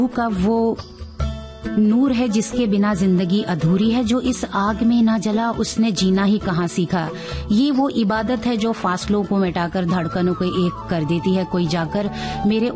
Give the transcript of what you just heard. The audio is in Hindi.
का वो नूर है जिसके बिना जिंदगी अधूरी है, जो इस आग में ना जला उसने जीना ही कहाँ सीखा। ये वो इबादत है जो फासलों को मिटाकर धड़कनों को एक कर देती है। कोई जाकर मेरे